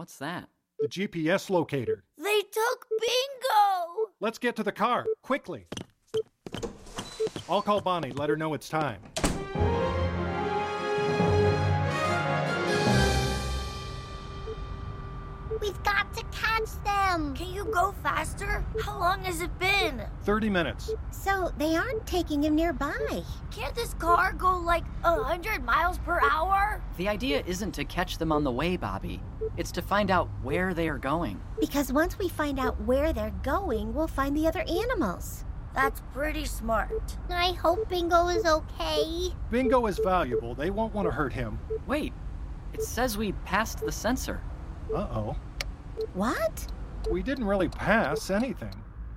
What's that? The GPS locator. They took Bingo! Let's get to the car, quickly. I'll call Bonnie, let her know it's time. We've got to catch them. Can you go faster? How long has it been? 30 minutes. So they aren't taking him nearby. Can't this car go like 100 miles per hour? The idea isn't to catch them on the way, Bobby. It's to find out where they are going. Because once we find out where they're going, we'll find the other animals. That's pretty smart. I hope Bingo is okay. Bingo is valuable. They won't want to hurt him. Wait, it says we passed the sensor. Uh-oh. What? We didn't really pass anything.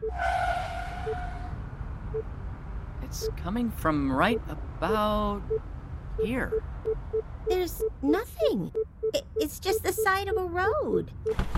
It's coming from right about here. There's nothing. It's just the side of a road.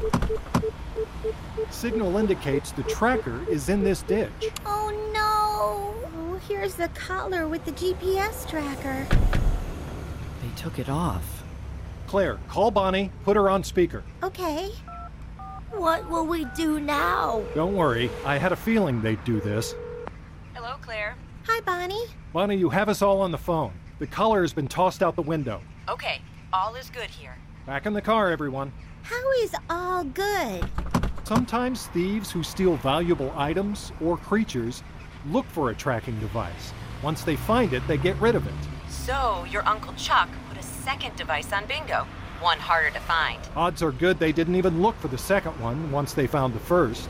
Signal indicates the tracker is in this ditch. Oh, no. Oh, here's the collar with the GPS tracker. They took it off. Claire, call Bonnie, put her on speaker. Okay. What will we do now? Don't worry, I had a feeling they'd do this. Hello, Claire. Hi, Bonnie. Bonnie, you have us all on the phone. The collar has been tossed out the window. Okay, all is good here. Back in the car, everyone. How is all good? Sometimes thieves who steal valuable items or creatures look for a tracking device. Once they find it, they get rid of it. So, your Uncle Chuck put a second device on Bingo. One harder to find. Odds are good they didn't even look for the second one once they found the first.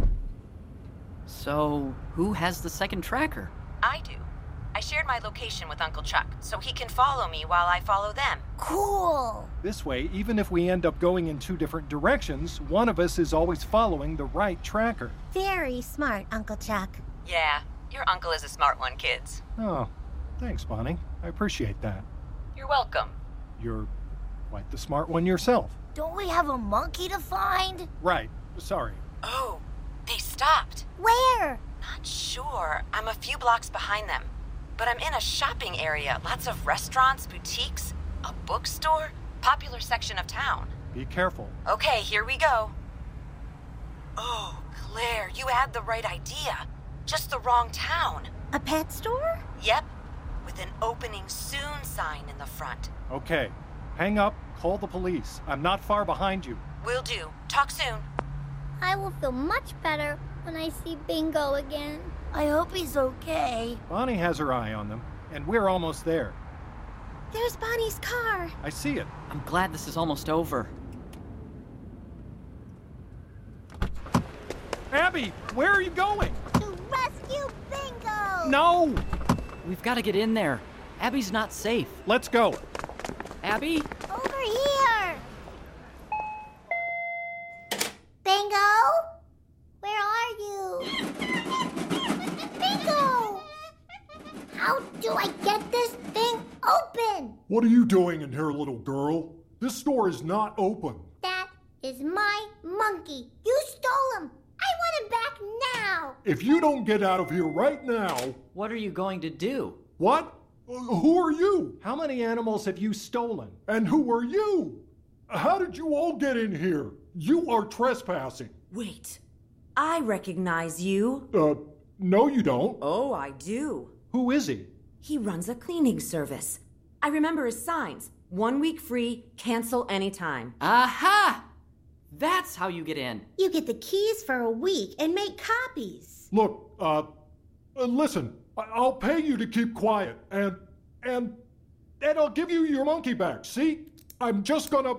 So, who has the second tracker? I do. I shared my location with Uncle Chuck, so he can follow me while I follow them. Cool! This way, even if we end up going in two different directions, one of us is always following the right tracker. Very smart, Uncle Chuck. Yeah, your uncle is a smart one, kids. Oh, thanks, Bonnie. I appreciate that. You're welcome. You're quite the smart one yourself. Don't we have a monkey to find? Right. Sorry. Oh, they stopped. Where? Not sure. I'm a few blocks behind them. But I'm in a shopping area. Lots of restaurants, boutiques, a bookstore, popular section of town. Be careful. Okay, here we go. Oh, Claire, you had the right idea. Just the wrong town. A pet store? Yep, with an opening soon sign in the front. Okay. Hang up. Call the police. I'm not far behind you. Will do. Talk soon. I will feel much better when I see Bingo again. I hope he's okay. Bonnie has her eye on them, and we're almost there. There's Bonnie's car. I see it. I'm glad this is almost over. Abby, where are you going? To rescue Bingo! No! We've got to get in there. Abby's not safe. Let's go. Abby? Over here! Bingo? Where are you? Bingo! How do I get this thing open? What are you doing in here, little girl? This store is not open. That is my monkey. You stole him. I want him back now. If you don't get out of here right now... What are you going to do? What? Who are you? How many animals have you stolen? And who are you? How did you all get in here? You are trespassing. Wait, I recognize you. No you don't. Oh, I do. Who is he? He runs a cleaning service. I remember his signs. 1 week free, cancel anytime. Aha! That's how you get in. You get the keys for a week and make copies. Look, listen, I'll pay you to keep quiet, and I'll give you your monkey back, see? I'm just gonna...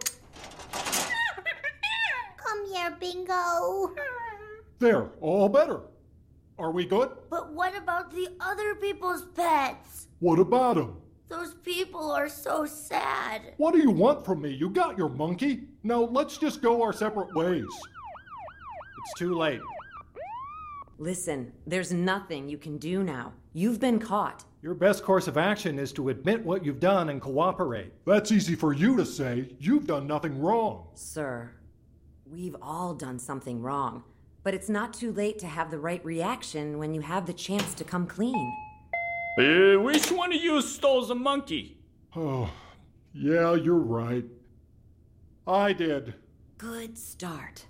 Come here, Bingo. There, all better. Are we good? But what about the other people's pets? What about him? Those people are so sad. What do you want from me? You got your monkey. Now let's just go our separate ways. It's too late. Listen, there's nothing you can do now. You've been caught. Your best course of action is to admit what you've done and cooperate. That's easy for you to say. You've done nothing wrong. Sir, we've all done something wrong. But it's not too late to have the right reaction when you have the chance to come clean. Which one of you stole the monkey? Oh, yeah, you're right. I did. good start.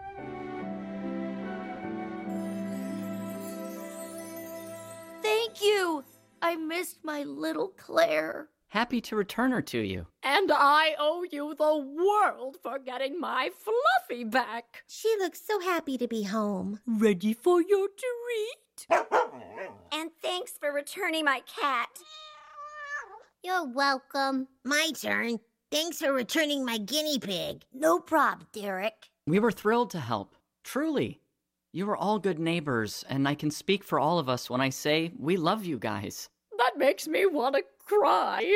Thank you. I missed my little Claire. Happy to return her to you. And I owe you the world for getting my Fluffy back. She looks so happy to be home. Ready for your treat? And thanks for returning my cat. You're welcome. My turn. Thanks for returning my guinea pig. No prob, Derek. We were thrilled to help. Truly. You are all good neighbors, and I can speak for all of us when I say we love you guys. That makes me want to cry.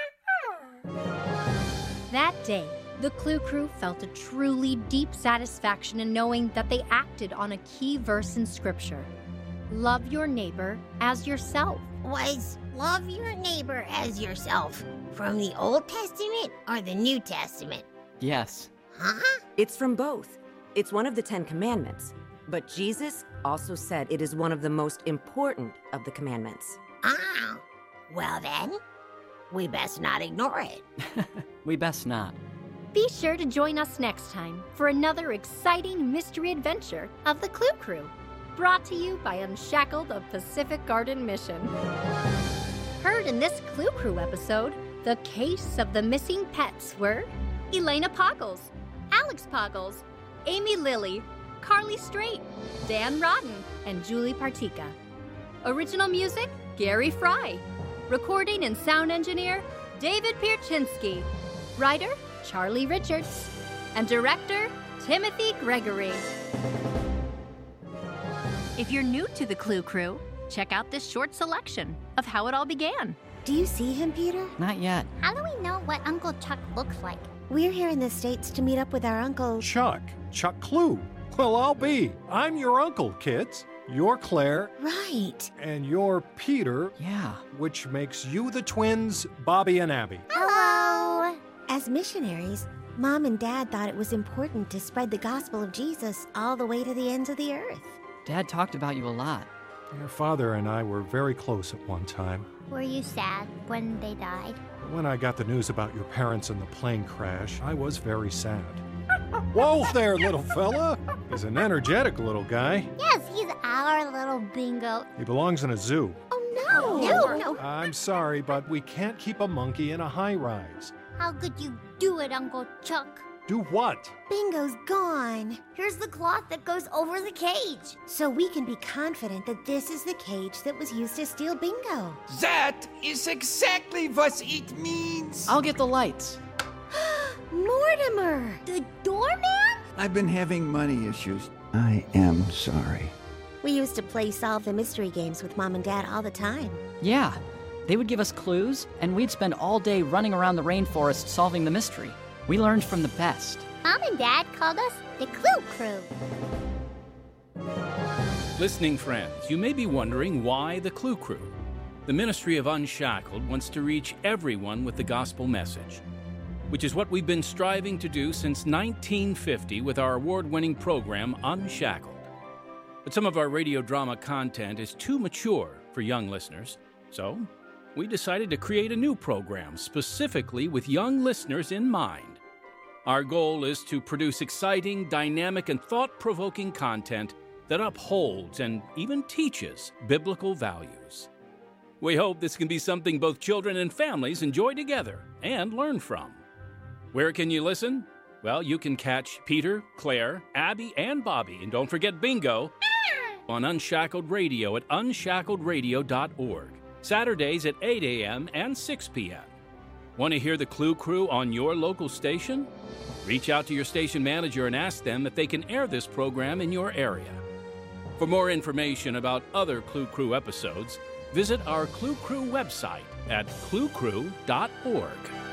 That day, the Clue Crew felt a truly deep satisfaction in knowing that they acted on a key verse in Scripture. Love your neighbor as yourself. Was love your neighbor as yourself from the Old Testament or the New Testament? Yes. Huh? It's from both. It's one of the 10 Commandments. But Jesus also said it is one of the most important of the commandments. Ah, well then, we best not ignore it. We best not. Be sure to join us next time for another exciting mystery adventure of the Clue Crew, brought to you by Unshackled of Pacific Garden Mission. Heard in this Clue Crew episode, the case of the missing pets were Elena Poggles, Alex Poggles, Amy Lilly, Carly Strait, Dan Rodden, and Julie Partika. Original music, Gary Fry. Recording and sound engineer, David Pierczynski. Writer, Charlie Richards. And director, Timothy Gregory. If you're new to the Clue Crew, check out this short selection of how it all began. Do you see him, Peter? Not yet. How do we know what Uncle Chuck looks like? We're here in the States to meet up with our uncle... Chuck Clue. Well, I'll be. I'm your uncle, kids. You're Claire. Right. And you're Peter. Yeah. Which makes you the twins, Bobby and Abby. Hello. As missionaries, Mom and Dad thought it was important to spread the gospel of Jesus all the way to the ends of the earth. Dad talked about you a lot. Your father and I were very close at one time. Were you sad when they died? When I got the news about your parents and the plane crash, I was very sad. Whoa there, little fella! He's an energetic little guy. Yes, he's our little Bingo. He belongs in a zoo. Oh, no. I'm sorry, but we can't keep a monkey in a high-rise. How could you do it, Uncle Chuck? Do what? Bingo's gone. Here's the cloth that goes over the cage. So we can be confident that this is the cage that was used to steal Bingo. That is exactly what it means. I'll get the lights. Mortimer! The doorman? I've been having money issues. I am sorry. We used to play Solve the Mystery games with Mom and Dad all the time. Yeah. They would give us clues, and we'd spend all day running around the rainforest solving the mystery. We learned from the best. Mom and Dad called us the Clue Crew. Listening friends, you may be wondering why the Clue Crew. The Ministry of Unshackled wants to reach everyone with the gospel message, which is what we've been striving to do since 1950 with our award-winning program, Unshackled. But some of our radio drama content is too mature for young listeners, so we decided to create a new program specifically with young listeners in mind. Our goal is to produce exciting, dynamic, and thought-provoking content that upholds and even teaches biblical values. We hope this can be something both children and families enjoy together and learn from. Where can you listen? Well, you can catch Peter, Claire, Abby, and Bobby, and don't forget Bingo, on Unshackled Radio at unshackledradio.org, Saturdays at 8 a.m. and 6 p.m. Want to hear the Clue Crew on your local station? Reach out to your station manager and ask them if they can air this program in your area. For more information about other Clue Crew episodes, visit our Clue Crew website at cluecrew.org.